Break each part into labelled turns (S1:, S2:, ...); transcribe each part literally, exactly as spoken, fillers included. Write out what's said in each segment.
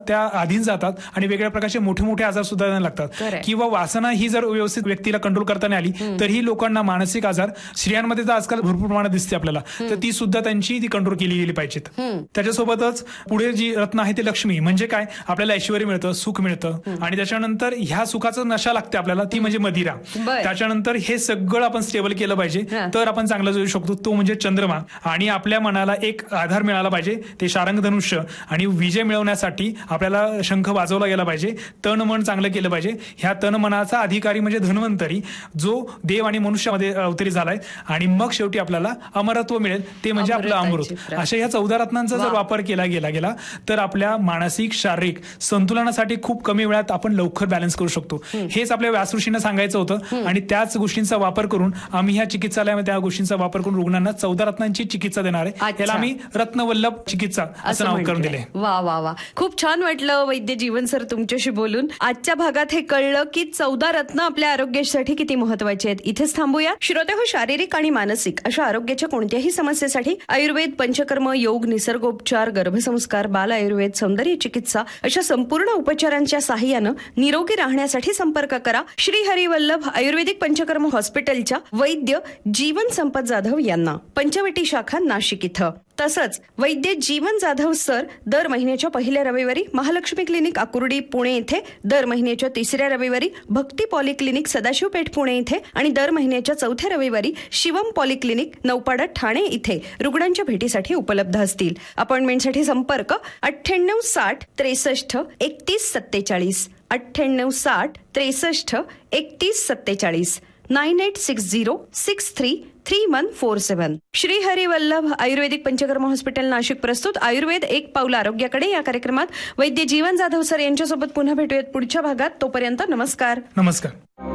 S1: त्या अधीन जातात आणि वेगळ्या प्रकारचे मोठे मोठे आजार सुद्धा त्यांना लागतात. किंवा वासना ही जर व्यवस्थित व्यक्तीला कंट्रोल करता नाही आली तर ही लोकांना मानसिक आजार, स्त्रियांमध्ये तर आजकाल भरपूर प्रमाणात दिसते आपल्याला, तर ती सुद्धा त्यांची ती कंट्रोल केली गेली पाहिजेत. त्याच्यासोबतच पुढे जी रत्न आहे ते लक्ष्मी, म्हणजे काय, आपल्याला ऐश्वर्य मिळतं, सुख मिळतं आणि त्याच्यानंतर ह्या सुखाचं नशा लागते आपल्याला, ती म्हणजे मदिरा. त्याच्यानंतर हे सगळं आपण स्टेबल केलं पाहिजे तर आपण चांगलं जगू शकतो, तो म्हणजे चंद्रमा. आणि आपल्या मनाला एक आधार मिळाला पाहिजे, ते शारंग धनुष्य. आणि विजय मिळवण्यासाठी आपल्याला शंख वाजवला गेला पाहिजे, तन मन चांगलं केलं पाहिजे. ह्या तन मनाचा अधिकारी म्हणजे धन्वंतरी, जो देव आणि मनुष्यामध्ये अवतरी झालाय. आणि मग शेवटी आपल्याला अमरत्व मिळेल, ते म्हणजे आपलं अमृत. अशा ह्या चौदा रत्नांचा जर वापर केला गेला गेला तर आपल्या मानसिक शारीरिक संतुलनासाठी खूप कमी वेळात आपण लवकर बॅलन्स करू शकतो. हेच आपल्या व्यास ऋषींना सांगायचं होतं आणि त्याच गोष्टींचा वापर करून आम्ही ह्या चिकित्सालयामध्ये त्या गोष्टींचा वापर करून रुग्णांना चौदा रत्नांची चिकित्सा देणार आहे. त्याला आम्ही रत्नवल्लभ चिकित्सा असं नाव करून दिले.
S2: वा वा वा, खूप छान वाटलं वैद्य जीवन सर तुमच्याशी बोलून. आजच्या भागात हे कळलं की चौदा रत्न आपल्या आरोग्यासाठी किती महत्वाचे आहेत. इथेच थांबूया. श्रोते हो, शारीरिक आणि मानसिक अशा आरोग्याच्या कोणत्याही समस्येसाठी आयुर्वेद, पंचकर्म, योग, निसर्गोपचार, गर्भसंस्कार, बाल आयुर्वेद, सौंदर्य चिकित्सा अशा संपूर्ण उपचारांच्या साहाय्यानं निरोगी राहण्यासाठी संपर्क करा श्री हरिवल्लभ आयुर्वेदिक पंचकर्म हॉस्पिटलच्या वैद्य जीवन संपत जाधव यांना, पंचवटी शाखा, नाशिक इथं. तसंच वैद्य जीवन जाधव सर दर महिन्याच्या पहिल्या रविवारी महालक्ष्मी क्लिनिक आकुर्डी पुणे इथे, दर महिन्याच्या तिसऱ्या रविवारी भक्ती पॉलिक्लिनिक सदाशिवपेठ पुणे इथे आणि दर महिन्याच्या चौथ्या रविवारी शिवम पॉलिक्लिनिक नौपाडा ठाणे इथे रुग्णांच्या भेटीसाठी उपलब्ध असतील. अपॉइंटमेंटसाठी संपर्क अठ्ठ्याण्णव साठ त्रेसष्ट एकतीस सत्तेचाळीस, अठ्ठ्याण्णव साठ त्रेसष्ट एकतीस सत्तेचाळीस, nine eight six zero six three three one four सेवन. श्री हरिवल्लभ आयुर्वेदिक पंचकर्म हॉस्पिटल नाशिक प्रस्तुत आयुर्वेद एक पाऊल आरोग्याकडे या कार्यक्रमात वैद्य जीवन जाधव सर यांच्यासोबत पुन्हा भेटूयात पुढच्या भागात. तोपर्यंत नमस्कार.
S1: नमस्कार.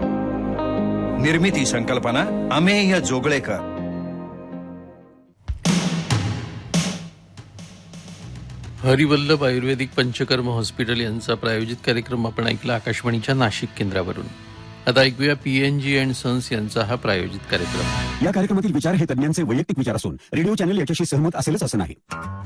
S3: निर्मिती संकल्पना अमेय जोगळेकर.
S4: हरिवल्लभ आयुर्वेदिक पंचकर्म हॉस्पिटल यांचा प्रायोजित कार्यक्रम आपण ऐकला आकाशवाणीच्या नाशिक केंद्रावरून. आता ऐकूया पीएनजी अँड सन्स यांचा हा प्रायोजित कार्यक्रम.
S5: या कार्यक्रमातील विचार हे तज्ञांचे वैयक्तिक विचार असून रेडिओ चॅनल याच्याशी सहमत असेलच असं नाही.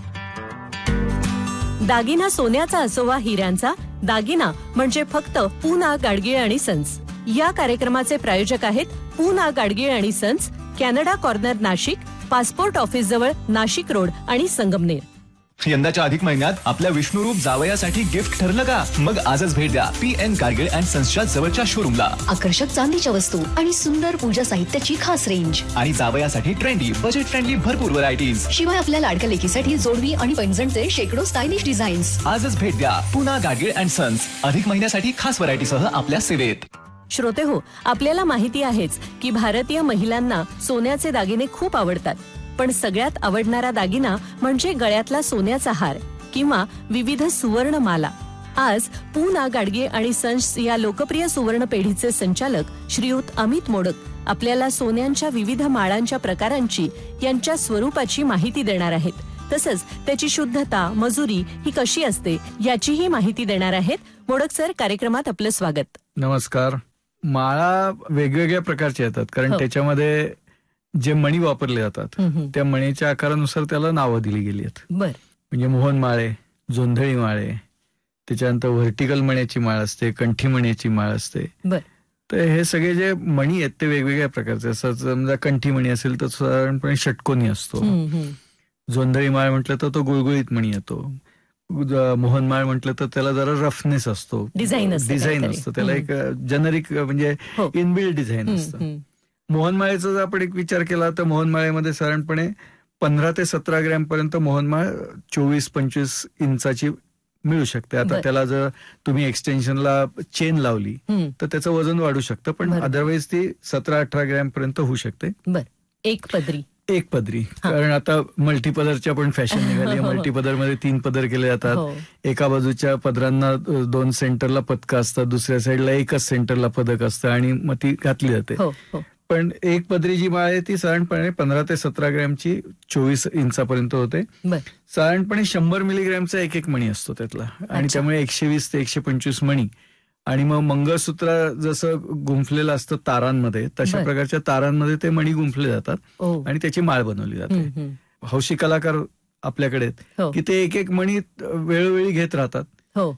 S6: दागिना सोन्याचा असो वा हिऱ्यांचा, दागिना म्हणजे फक्त पूना गाडगीळ आणि सन्स. या कार्यक्रमाचे प्रायोजक आहेत पूना गाडगीळ आणि sons, Canada corner, Nashik, passport office जवळ, नाशिक रोड आणि संगमनेर.
S7: यंदाच्या अधिक महिन्यात आपल्या विष्णुरूप जावयासाठी गिफ्ट ठरलं का? मग आजच भेट द्या पी एन गाडगीळ अँड सन्सच्या जवळच्या शोरूमला.
S8: आकर्षक चांदीच्या वस्तू आणि सुंदर पूजा साहित्याची खास रेंज
S7: आणि जावयासाठी ट्रेंडी, बजेट फ्रेंडली भरपूर व्हरायटीज.
S8: शिवाय आपल्या लाडक्या लेकीसाठी जोडवी आणि पैंजणचे शेकडो स्टायलिश डिझाईन्स.
S7: आजच भेट द्या पुना गाडगीळ अँड सन्स. अधिक महिन्यासाठी खास व्हरायटीसह आपल्या सेवेत.
S6: श्रोते हो, आपल्याला माहिती आहेच की भारतीय महिलांना सोन्याचे दागिने खूप आवडतात. पण सगळ्यात आवडणारा दागिना म्हणजे गळ्यातला सोन्याचा हार किंवा विविध सुवर्ण माला. आज पूना गाडगीळ आणि सन्स या लोकप्रिय सुवर्ण पेढीचे संचालक श्रीयुत अमित मोडक आपल्याला सोन्यांच्या विविध माळांच्या प्रकारांची, यांच्या स्वरूपाची माहिती देणार आहेत. तसंच त्याची शुद्धता, मजुरी ही कशी असते याचीही माहिती देणार आहेत. मोडक सर, कार्यक्रमात आपलं स्वागत.
S9: नमस्कार. माळा वेगवेगळ्या प्रकारच्या येतात, कारण त्याच्यामध्ये जे मणी वापरले जातात त्या मणीच्या आकारानुसार त्याला नावं दिली गेली आहेत. म्हणजे मोहन माळे, जोंधळी माळे, त्याच्यानंतर व्हर्टिकल मण्याची माळ असते, कंठी मण्याची माळ असते. तर हे सगळे जे मणी आहेत ते वेगवेगळ्या प्रकारचे असतात. समजा कंठी मणी असेल तर साधारणपणे षटकोनी असतो. जोंधळी माळ म्हटलं तर तो गुळगुळीत मणी येतो. मोहनमाळ म्हटलं तर त्याला जरा रफनेस असतो, डिझाईन असतं, त्याला एक जेनरिक म्हणजे इनबिल्ड डिझाईन असतं. मोहनमाळेचा जर आपण एक विचार केला तर मोहनमाळेमध्ये साधारणपणे पंधरा ते सतरा ग्रॅम पर्यंत मोहनमाळ चोवीस पंचवीस इंचाची मिळू शकते. आता त्याला जर तुम्ही एक्सटेन्शनला चेन लावली तर त्याचं वजन वाढू शकतं, पण अदरवाईज ती सतरा अठरा ग्रॅम पर्यंत होऊ शकते.
S6: एक पदरी
S9: एक पदरी कारण आता मल्टीपदरच्या पण फॅशन निघाली. मल्टीपदर मध्ये तीन पदर केले जातात. एका बाजूच्या पदरांना दोन सेंटरला पदकं असतात, दुसऱ्या साईडला एकच सेंटरला पदक असतं आणि मग ती घातली जाते. पण एक पदरी जी माळ आहे ती साधारणपणे पंधरा ते सतरा ग्रॅमची चोवीस इंचापर्यंत होते. साधारणपणे शंभर मिलीग्रॅमचा एक एक मणी असतो त्यातला, आणि त्यामुळे एकशे वीस ते एकशे पंचवीस मणी. आणि मग मंगळसूत्र जसं गुंफलेलं असतं तारांमध्ये, तशा प्रकारच्या तारांमध्ये ते मणी गुंफले जातात आणि त्याची माळ बनवली जाते. हौशी कलाकार आपल्याकडे की ते एक एक मणी वेळोवेळी घेत राहतात